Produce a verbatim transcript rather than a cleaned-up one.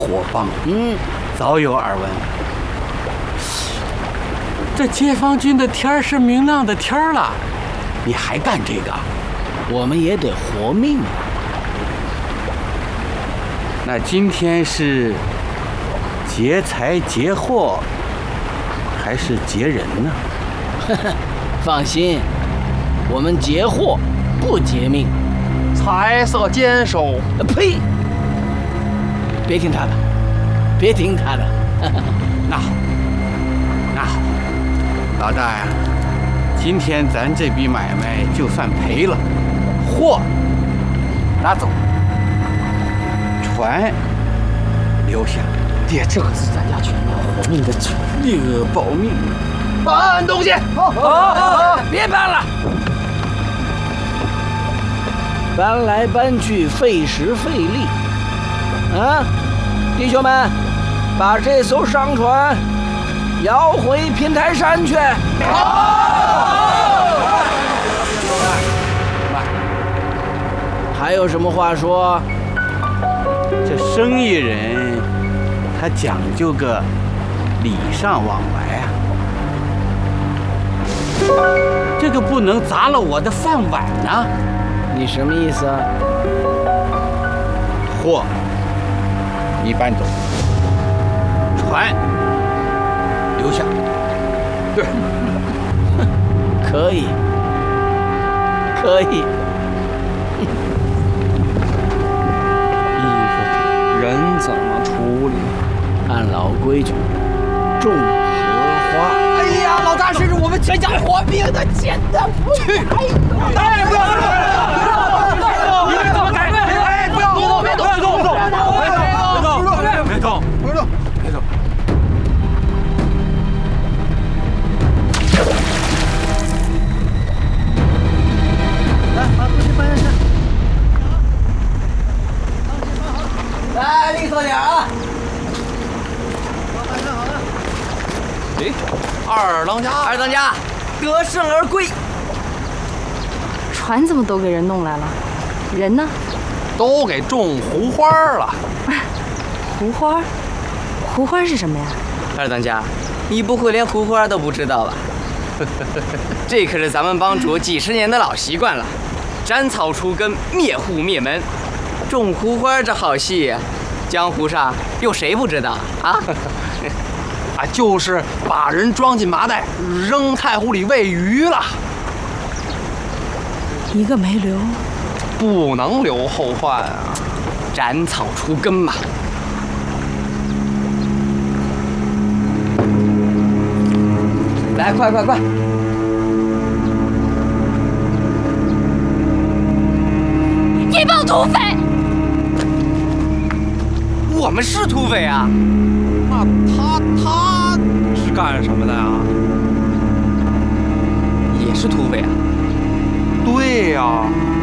火帮， 嗯， 早有耳闻。这解放军的天儿是明亮的天儿了，你还干这个？ 我们也得活命啊。 那今天是劫财劫货，还是劫人呢？ 放心，我们劫货不劫命。 财色兼收。 呸！别听他的，别听他的。 那好，那好，老大呀，今天咱这笔买卖就算赔了，货拿走，船留下。 爹，这可是咱家全家活命的权利呃，保命。搬东西。好，好，好， 别搬了。搬来搬去费时费力，啊，弟兄们，把这艘商船摇回平台山去。好。还有什么话说？ 这生意人他讲究个礼尚往来啊，这个不能砸了我的饭碗啊！ 你什么意思啊？ 货你搬走，船留下。 对， 可以，可以。 衣服人怎么处理？ 按老规矩，种荷花。 哎呀，老大，这是我们全家活命的钱的去！哎，不要！你们怎么改？哎，不要动！别动！别动！别动！别动！别动！别动！别动！ 来，把东西搬下去。来，利索点啊！ 哎，二当家， 二当家，得胜而归。 船怎么都给人弄来了？人呢？ 都给种胡花了。 胡花？胡花是什么呀？ 二当家，你不会连胡花都不知道吧？这可是咱们帮主几十年的老习惯了，斩草除根，灭户灭门。种胡花这好戏，江湖上有谁不知道啊？ 啊，就是把人装进麻袋，扔太湖里喂鱼了。 一个没留， 不能留后患啊！ 斩草除根嘛。来，快快快！ 一帮土匪！ 我们是土匪啊！ 那他他是干什么的呀？ 也是土匪啊！ 对呀、啊。